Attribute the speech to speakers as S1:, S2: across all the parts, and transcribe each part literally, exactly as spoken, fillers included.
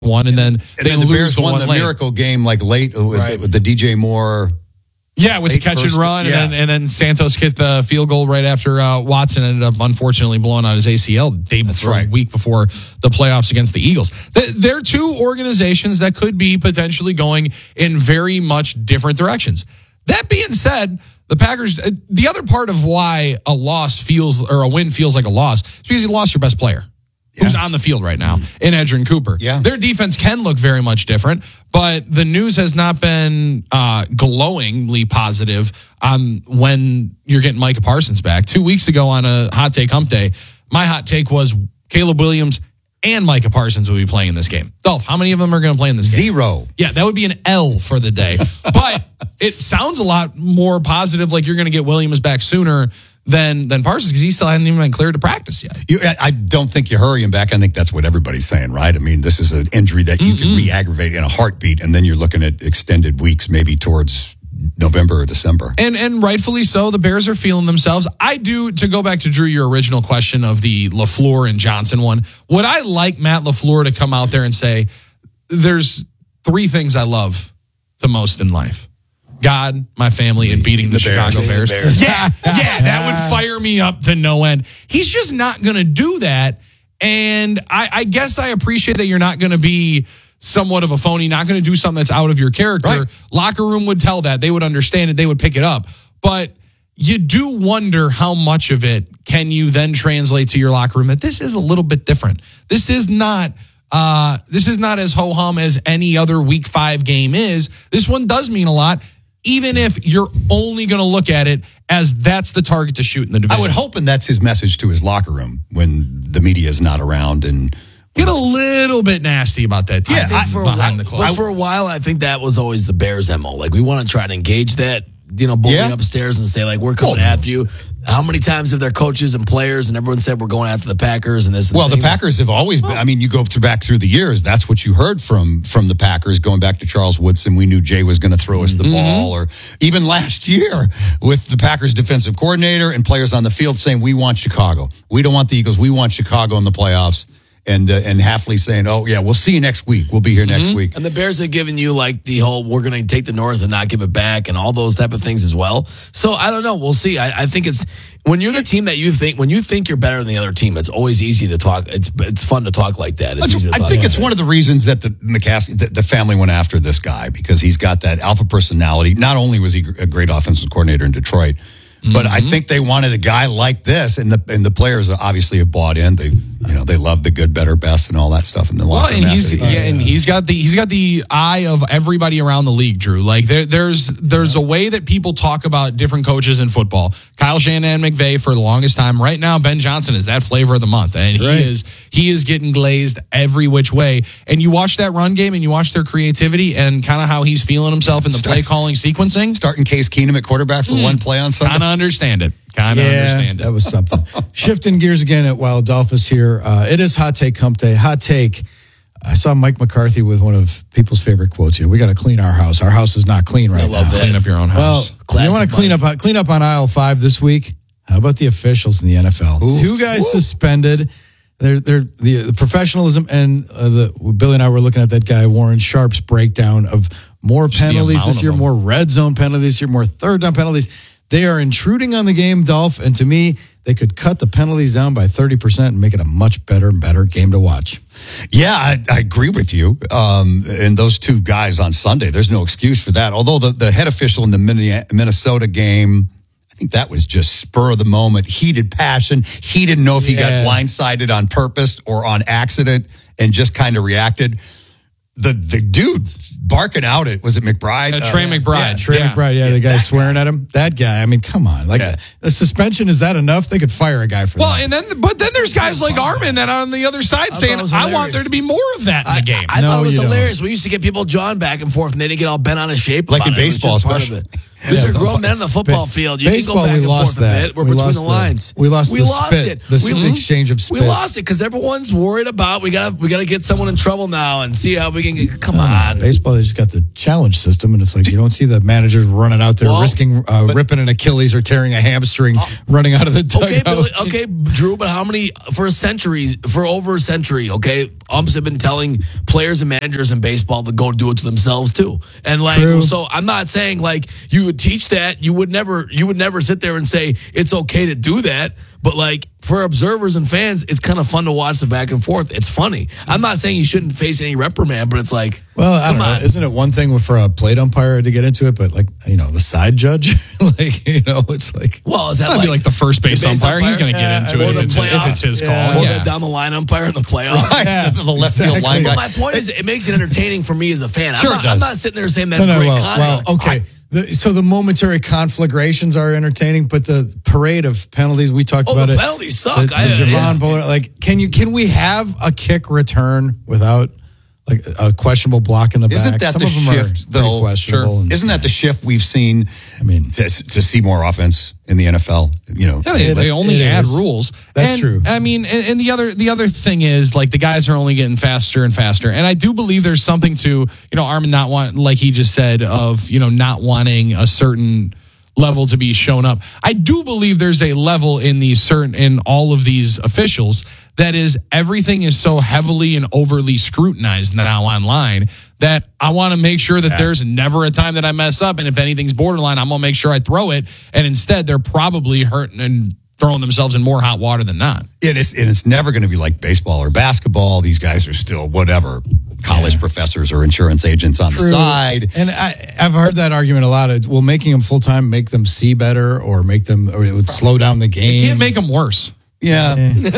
S1: one, and then
S2: and
S1: they
S2: then the
S1: lose
S2: Bears
S1: the
S2: won
S1: one
S2: the
S1: late.
S2: miracle game like late with,
S3: Right.
S2: the, with the D J Moore.
S1: Yeah, with the catch
S2: first,
S1: and run,
S2: yeah.
S1: and, then, and then Santos hit the field goal right after uh, Watson ended up unfortunately blowing out his A C L the day
S2: That's
S1: before,
S2: right.
S1: a week before the playoffs against the Eagles. Th- They're two organizations that could be potentially going in very much different directions. That being said, the Packers, uh, the other part of why a loss feels, or a win feels like a loss, is because you lost your best player. Who's on the field right now in Edgerrin Cooper.
S2: Yeah.
S1: Their defense can look very much different, but the news has not been uh, glowingly positive on when you're getting Micah Parsons back. Two weeks ago on a Hot Take Hump Day, my hot take was Caleb Williams and Micah Parsons will be playing in this game. Dolph, how many of them are going to play in this game?
S2: Zero.
S1: Yeah, that would be an L for the day. But it sounds a lot more positive, like you're going to get Williams back sooner than than Parsons, because he still hadn't even been cleared to practice yet.
S2: You, I I don't think you hurry him back. I think that's what everybody's saying, right? I mean, this is an injury that you can re-aggravate in a heartbeat, and then you're looking at extended weeks, maybe towards November or December.
S1: And and rightfully so, the Bears are feeling themselves. I do, to go back to Drew, your original question of the LaFleur and Johnson one, would I like Matt LaFleur to come out there and say, there's three things I love the most in life? God, my family, and beating the,
S2: The
S1: Chicago
S2: Bears.
S1: Bears. Yeah, yeah, that would fire me up to no end. He's just not going to do that. And I, I guess I appreciate that you're not going to be somewhat of a phony, not going to do something that's out of your character.
S2: Right.
S1: Locker room would tell that. They would understand it. They would pick it up. But you do wonder how much of it can you then translate to your locker room, that this is a little bit different. This is not... Uh, this is not as ho-hum as any other week five game is. This one does mean a lot, even if you're only going to look at it as that's the target to shoot in the division.
S2: I would hope, and that's his message to his locker room when the media is not around and
S1: get a little bit nasty about that team
S3: I think for a
S1: behind
S3: while,
S1: the club.
S3: but for a while, I think that was always the Bears' M O. Like, we want to try to engage that, you know, bullying
S2: Yeah.
S3: upstairs and say, like, we're coming
S2: Well,
S3: after you. How many times have their coaches and players and everyone said we're going after the Packers and this and
S2: Well, the
S3: thing?
S2: Packers have always been, I mean, you go through, back through the years, that's what you heard from from the Packers, going back to Charles Woodson. We knew Jay was going to throw us the
S1: Mm-hmm.
S2: ball, or even last year with the Packers defensive coordinator and players on the field saying, we want Chicago. We don't want the Eagles. We want Chicago in the playoffs. And uh, and Hafley saying, oh, yeah, we'll see you next week. We'll be here next
S1: Mm-hmm.
S2: week.
S3: And the Bears have given you like the whole we're going to take the North and not give it back and all those type of things as well. So I don't know. We'll see. I, I think it's when you're the team that you think when you think you're better than the other team, it's always easy to talk. It's it's fun to talk like that. It's
S2: That's-
S3: easy to
S2: I
S3: talk
S2: think
S3: like
S2: it's
S3: that.
S2: one of the reasons that the McCaskey, the, the family went after this guy, because he's got that alpha personality. Not only was he a great offensive coordinator in Detroit, but I think they wanted a guy like this, and the and the players obviously have bought in. They you know they love the good, better, best, and all that stuff in the
S1: Well,
S2: locker
S1: and
S2: room
S1: he's
S2: after
S1: yeah,
S2: the-
S1: and he's got the he's got the eye of everybody around the league, Drew. Like there, there's there's a way that people talk about different coaches in football. Kyle Shanahan, McVay for the longest time. Right now, Ben Johnson is that flavor of the month, and he
S4: Right.
S1: is he is getting glazed every which way. And you watch that run game, and you watch their creativity, and kind of how he's feeling himself in the play calling sequencing.
S2: starting Case Keenum at quarterback for one play on Sunday.
S1: Kind of understand it. Kind of understand it.
S4: that was something. Shifting gears again at while Adolphus here. Uh, it is Hot Take Hump Day. Hot Take. I saw Mike McCarthy with one of people's favorite quotes here. We got to clean our house. Our house is not clean right
S3: I love
S4: now.
S3: that.
S1: Clean up your own
S4: Well,
S1: house.
S4: you
S3: Classic
S4: want to clean
S3: Mike.
S4: up clean up on aisle five this week? How about the officials in the N F L?
S2: Oof.
S4: Two guys
S2: Oof.
S4: suspended. They're, they're the, the professionalism and uh, the Billy and I were looking at that guy Warren Sharp's breakdown of more
S1: Just the
S4: penalties
S1: amount
S4: this
S1: of
S4: year,
S1: them.
S4: more red zone penalties this year, more third down penalties. They are intruding on the game, Dolph, and to me, they could cut the penalties down by thirty percent and make it a much better and better game to watch.
S2: Yeah, I, I agree with you. Um, and those two guys on Sunday, there's no excuse for that. Although the, the head official in the Minne- Minnesota game, I think that was just spur of the moment, heated passion. He didn't know if he
S4: Yeah.
S2: got blindsided on purpose or on accident and just kind of reacted. The the dude barking out at, was it McBride?
S1: Uh, Trey McBride.
S4: Trey
S1: Yeah.
S4: McBride, yeah, the guy
S2: that
S4: swearing at him. That guy, I mean, come on. Like,
S2: Yeah.
S4: the suspension, is that enough? They could fire a guy for
S1: Well,
S4: that.
S1: and then, but then there's guys like Armin that on the other side
S3: thought
S1: saying,
S3: it was
S1: "I want
S3: hilarious.
S1: there to be more of that in
S3: I,
S1: the game."
S3: I, I
S4: No,
S3: thought it was
S4: you don't.
S3: hilarious. We used to get people jawing back and forth, and they didn't get all bent out of shape.
S2: Like
S3: about
S2: in
S3: it. It was
S2: baseball,
S3: just part of
S2: especially.
S3: it. These
S2: Yeah,
S3: are grown
S2: the-
S3: men on the football
S4: Ba-
S3: field. You
S4: baseball,
S3: can go back
S4: we
S3: and
S4: lost
S3: forth
S4: that.
S3: a bit. We're
S4: We
S3: between
S4: lost
S3: the
S4: the-
S3: lines.
S4: we lost
S3: we
S4: the
S3: lost
S4: spit,
S3: it.
S4: the
S3: we,
S4: exchange of
S3: We
S4: spit.
S3: lost it because everyone's worried about we got to we got to get someone in trouble now and see how we can get. Come on.
S4: Baseball, they just got the challenge system, and it's like you don't see the managers running out there
S3: Well,
S4: risking uh, ripping an Achilles or tearing a hamstring, running out of the dugout.
S3: Okay, Billy, okay, Drew, but how many for a century, for over a century, okay, umps have been telling players and managers in baseball to go do it to themselves too. And like
S4: True.
S3: so I'm not saying like you would teach that, you would never you would never sit there and say it's okay to do that, but like for observers and fans, it's kind of fun to watch the back and forth. It's funny. I'm not saying you shouldn't face any reprimand, but it's like
S4: Well, I don't
S3: come
S4: know.
S3: on.
S4: Isn't it one thing for a plate umpire to get into it, but like you know the side judge, like you know it's like
S3: Well, is that
S1: That'd
S3: like,
S1: be like the first base,
S3: the base
S1: umpire. He's going to
S4: Yeah,
S1: get into
S4: or
S1: it
S3: the
S1: if it's,
S3: playoff.
S1: if it's his
S4: Yeah.
S1: call.
S3: or
S1: Yeah.
S3: the down the line umpire in the playoffs?
S2: Right,
S4: Yeah,
S2: the, the left field
S4: exactly.
S2: line.
S3: But my point is, it makes it entertaining for me as a fan.
S2: Sure
S3: I'm,
S2: it
S3: not, I'm
S2: does.
S3: not sitting there saying that's
S4: no, no,
S3: great
S4: well, well,
S3: conduct.
S4: okay. The, so the momentary conflagrations are entertaining, but the parade of penalties we talked
S3: Oh,
S4: about
S3: the
S4: it.
S3: penalties suck.
S4: The, the
S3: I-
S4: Javon
S3: yeah.
S4: Bullard, like, can you can we have a kick return without like a questionable block in the
S2: Isn't
S4: back?
S2: that
S4: Some
S2: the
S4: of them
S2: shift,
S4: are pretty
S2: though?
S4: questionable. and-
S2: Isn't that the shift we've seen?
S4: I mean,
S2: to, to see more offense in the N F L. You know,
S1: Yeah, they,
S4: It-
S1: they only
S4: it
S1: add
S4: is.
S1: rules.
S4: That's
S1: And,
S4: true.
S1: I mean, and, and the other the other thing is like the guys are only getting faster and faster. And I do believe there's something to you know Armin not want like he just said of you know not wanting a certain level to be shown up. I do believe there's a level in these certain in all of these officials that is everything is so heavily and overly scrutinized now online that I want to make sure that there's never a time that I mess up. And if anything's borderline, I'm going to make sure I throw it. And instead, they're probably hurting and throwing themselves in more hot water than not.
S2: it is, and it's never going to be like baseball or basketball. These guys are still whatever college professors or insurance agents on the
S4: True.
S2: side.
S4: And I, I've heard that argument a lot. Of, will making them full time make them see better, or make them, or it would slow down the game.
S1: You can't make them worse.
S2: Yeah,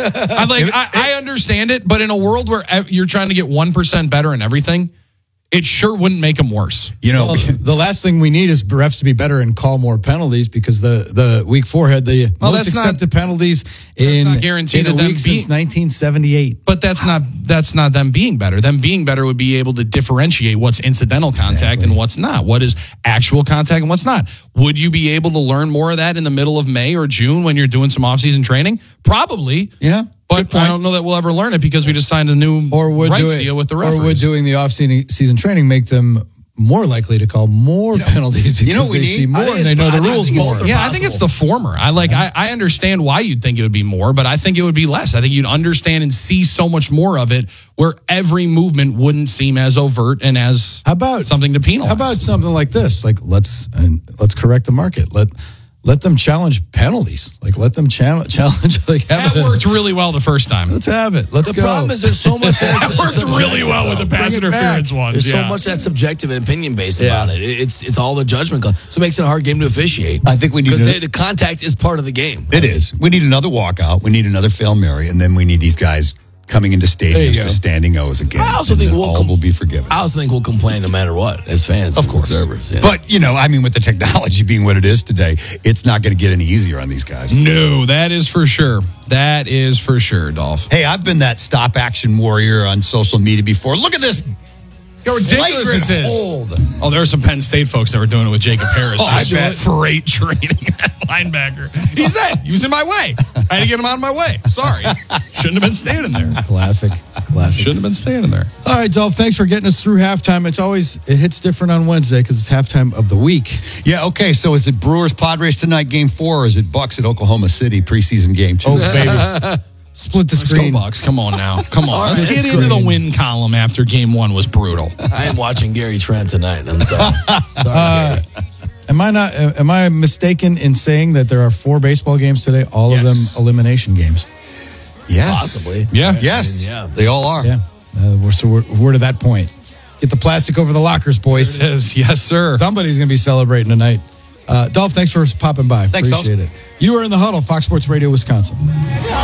S1: I like. I, I understand it, but in a world where ev- you're trying to get one percent better in everything, it sure wouldn't make them worse.
S2: you know,
S4: Well, the last thing we need is refs to be better and call more penalties because the, the week four had the
S1: Well,
S4: most
S1: that's not-
S4: accepted penalties in,
S1: not guaranteed
S4: in a
S1: that them
S4: week
S1: being-
S4: since nineteen seventy-eight.
S1: But that's not that's not them being better. Them being better would be able to differentiate what's incidental contact
S4: Exactly.
S1: and what's not. What is actual contact and what's not. Would you be able to learn more of that in the middle of May or June when you're doing some offseason training? Probably.
S2: yeah. Good
S1: But
S2: point.
S1: I don't know that we'll ever learn it because we just signed a new
S4: Or would
S1: rights
S4: do it,
S1: deal with the
S4: or would
S1: referees.
S4: doing the off-season season training make them more likely to call more penalties because
S2: you know what we
S4: they
S2: need?
S4: see
S3: I
S4: more
S3: think
S4: and they
S3: it's-
S4: know the
S3: I think
S4: rules
S3: it's
S4: more.
S3: both.
S1: Yeah, I think it's the former. I like. I, I understand why you'd think it would be more, but I think it would be less. I think you'd understand and see so much more of it, where every movement wouldn't seem as overt and as
S4: How about
S1: something to penalize.
S4: How about something like this? Like let's and let's correct the market. Let let them challenge penalties. Like let them challenge challenge. Like have
S1: that
S4: a-
S1: worked really well the first time.
S4: Let's have it. Let's
S3: The
S4: go.
S3: problem is there's so much that's
S1: That worked
S3: subjective,
S1: really well with the
S3: though.
S1: pass
S4: Bring it back.
S1: interference ones.
S3: There's
S1: yeah.
S3: so much that's subjective and opinion based
S4: Yeah.
S3: about it. It- It's it's all the judgment call. So it makes it a hard game to officiate.
S2: I think we need
S3: because
S2: to-
S3: the contact is part of the game.
S2: It is. We need another walkout. We need another Hail Mary, and then we need these guys coming into
S4: There you
S2: stadiums
S4: go.
S2: to standing O's again.
S3: I also
S2: and
S3: think
S2: then
S3: we'll
S2: all
S3: com-
S2: will be forgiven.
S3: I also think we'll complain no matter what as fans,
S2: Of
S3: and
S2: course.
S3: observers. Yeah.
S2: But, you know, I mean, with the technology being what it is today, it's not going to get any easier on these guys.
S1: No, that is for sure. That is for sure, Dolph.
S2: Hey, I've been that stop action warrior on social media before. Look at this.
S1: How ridiculous this
S2: flagrant
S1: is.
S2: hold.
S1: Oh, there were some Penn State folks that were doing it with Jacob Harris.
S2: Oh, I
S1: just
S2: bet.
S1: freight training that linebacker. He said he was in my way. I had to get him out of my way. Sorry. Shouldn't have been standing there.
S4: Classic. Classic.
S1: Shouldn't have been standing there.
S4: All right, Dolph, thanks for getting us through halftime. It's always, it hits different on Wednesday because it's halftime of the week.
S2: Yeah, okay. So is it Brewers Padres tonight, game four, or is it Bucks at Oklahoma City, preseason game two?
S4: Oh, baby. Split the
S1: Let's go,
S4: screen.
S1: Bucks. Come on now. Come on.
S3: All
S1: Let's
S3: right,
S1: get
S3: screen.
S1: into the win column after game one was brutal.
S3: I am watching Gary Trent tonight. I'm sorry. sorry
S4: Uh,
S3: Gary.
S4: Am I not, uh, am I mistaken in saying that there are four baseball games today, all
S2: Yes.
S4: of them elimination games?
S2: Yes.
S3: Possibly.
S1: Yeah.
S2: Yes.
S3: I mean, yeah.
S2: They all are.
S4: Yeah. Uh, we're, so we're, we're to that point. Get the plastic over the lockers, boys.
S1: It is. Yes, sir.
S4: Somebody's going to be celebrating tonight. Uh, Dolph, thanks for popping by.
S2: Thanks,
S4: Appreciate it. You are in the huddle, Fox Sports Radio, Wisconsin.
S5: Oh,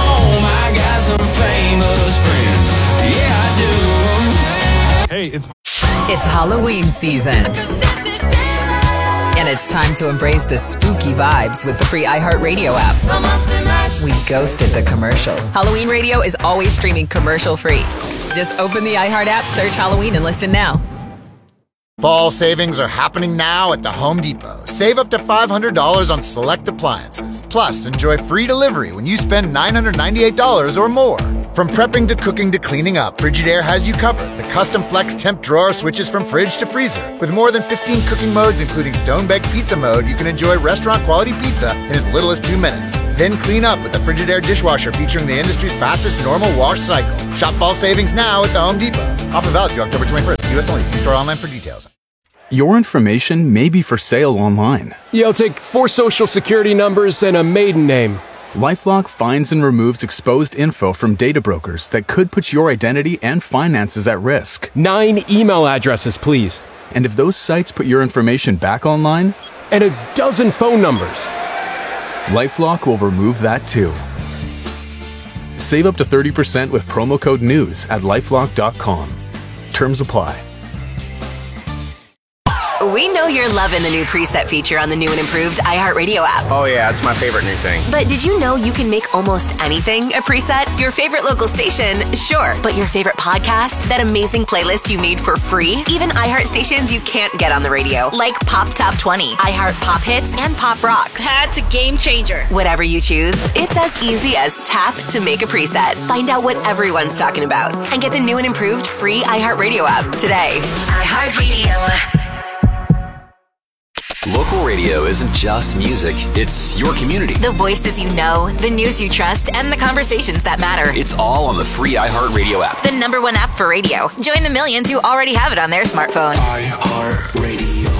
S5: I got some famous friends. Yeah, I do.
S6: Hey, it's
S7: It's Halloween season. And it's time to embrace the spooky vibes with the free iHeartRadio app. We ghosted the commercials. Halloween Radio is always streaming commercial free. Just open the iHeart app, search Halloween, and listen now.
S6: Fall savings are happening now at the Home Depot. Save up to five hundred dollars on select appliances. Plus, enjoy free delivery when you spend nine hundred ninety-eight dollars or more. From prepping to cooking to cleaning up, Frigidaire has you covered. The custom flex temp drawer switches from fridge to freezer. With more than fifteen cooking modes, including stone-baked pizza mode, you can enjoy restaurant-quality pizza in as little as two minutes. Then clean up with the Frigidaire dishwasher featuring the industry's fastest normal wash cycle. Shop fall savings now at the Home Depot. Offer valid through October twenty-first. U S only. See store online for details.
S8: Your information may be for sale online.
S9: Yeah, I'll take four social security numbers and a maiden name.
S8: LifeLock finds and removes exposed info from data brokers that could put your identity and finances at risk.
S9: Nine email addresses, please.
S8: And if those sites put your information back online?
S9: And a dozen phone numbers.
S8: LifeLock will remove that too. Save up to thirty percent with promo code NEWS at lifelock dot com. Terms apply.
S7: We know you're loving the new preset feature on the new and improved iHeartRadio app.
S10: Oh yeah, it's my favorite new thing.
S7: But did you know you can make almost anything a preset? Your favorite local station, sure. But your favorite podcast? That amazing playlist you made for free? Even iHeart stations you can't get on the radio, like Pop Top twenty, iHeart Pop Hits, and Pop Rocks.
S11: That's a game changer.
S7: Whatever you choose, it's as easy as tap to make a preset. Find out what everyone's talking about and get the new and improved free iHeartRadio app today.
S11: iHeartRadio.
S12: Local radio isn't just music, it's your community.
S7: The voices you know, the news you trust, and the conversations that matter.
S12: It's all on the free iHeartRadio app.
S7: The number one app for radio. Join the millions who already have it on their smartphone.
S5: iHeartRadio.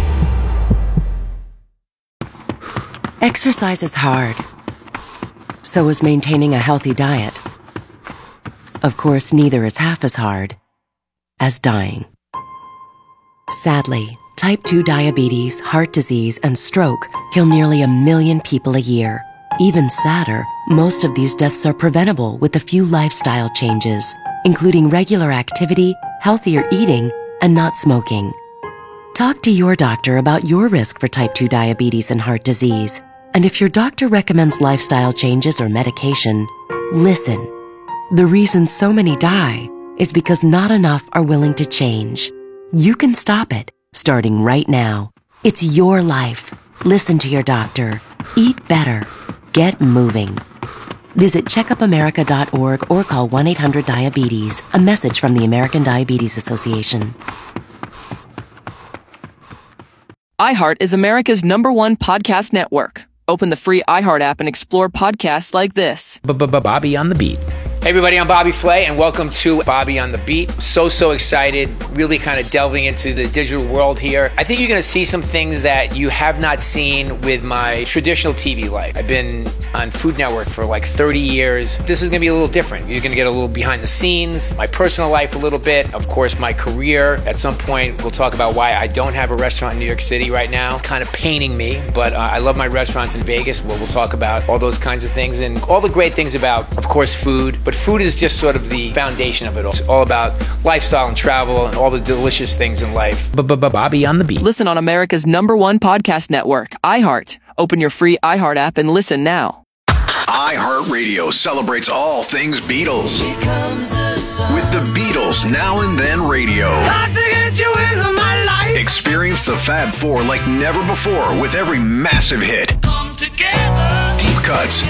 S13: Exercise is hard. So is maintaining a healthy diet. Of course, neither is half as hard as dying. Sadly, type two diabetes, heart disease, and stroke kill nearly a million people a year. Even sadder, most of these deaths are preventable with a few lifestyle changes, including regular activity, healthier eating, and not smoking. Talk to your doctor about your risk for type two diabetes and heart disease. And if your doctor recommends lifestyle changes or medication, listen. The reason so many die is because not enough are willing to change. You can stop it, starting right now. It's your life. Listen to your doctor. Eat better. Get moving. Visit checkup america dot org or call one eight hundred diabetes. A message from the American Diabetes Association.
S14: iHeart is America's number one podcast network. Open the free iHeart app and explore podcasts like this.
S15: Bobby on the Beat. Hey everybody, I'm Bobby Flay and welcome to Bobby on the Beat. So, so excited, really kind of delving into the digital world here. I think you're going to see some things that you have not seen with my traditional T V life. I've been on Food Network for like thirty years. This is going to be a little different. You're going to get a little behind the scenes, my personal life a little bit, of course my career. At some point, we'll talk about why I don't have a restaurant in New York City right now. Kind of paining me, but uh, I love my restaurants in Vegas. Where we'll talk about all those kinds of things and all the great things about, of course, food. But food is just sort of the foundation of it all. It's all about lifestyle and travel and all the delicious things in life.
S14: Bobby on the Beat. Listen on America's number one podcast network, iHeart. Open your free iHeart app and listen now.
S16: iHeartRadio celebrates all things Beatles. With the Beatles Now and Then Radio.
S5: Got to get you into my life.
S16: Experience the Fab Four like never before with every massive hit.
S5: Come together.
S16: Deep cuts.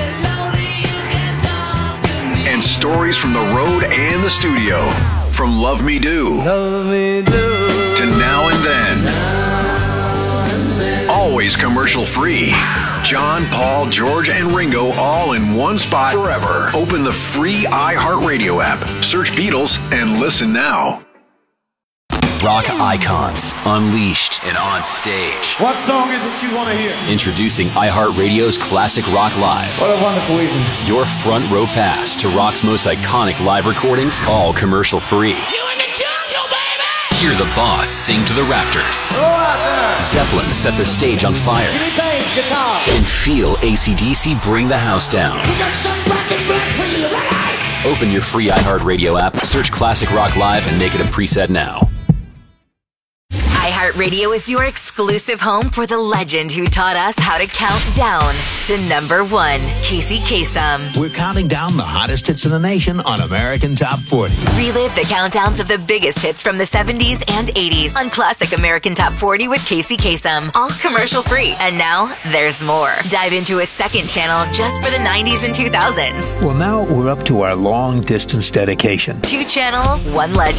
S16: And stories from the road and the studio. From Love Me Do,
S5: Love Me Do.
S16: to Now and Then.
S5: Now and then.
S16: Always commercial free. John, Paul, George, and Ringo all in one spot forever. Open the free iHeartRadio app. Search Beatles and listen now.
S12: Rock icons, unleashed and on stage.
S17: What song is it you want to hear?
S12: Introducing iHeartRadio's Classic Rock Live.
S17: What a wonderful evening.
S12: Your front row pass to rock's most iconic live recordings, all commercial free.
S5: You in the jungle, baby!
S12: Hear the boss sing to the rafters.
S17: Go out there!
S12: Zeppelin set the stage on fire.
S17: Jimmy Page, guitar.
S12: And feel A C D C bring the house down.
S5: We got some black and black for you, ready?
S12: Open your free iHeartRadio app, search Classic Rock Live, and make it a preset now.
S11: iHeartRadio is your exclusive home for the legend who taught us how to count down to number one, Casey Kasem.
S10: We're counting down the hottest hits in the nation on American Top forty.
S11: Relive the countdowns of the biggest hits from the seventies and eighties on Classic American Top forty with Casey Kasem. All commercial free. And now, there's more. Dive into a second channel just for the nineties and two thousands.
S10: Well, now we're up to our long distance dedication.
S11: Two channels, one legend.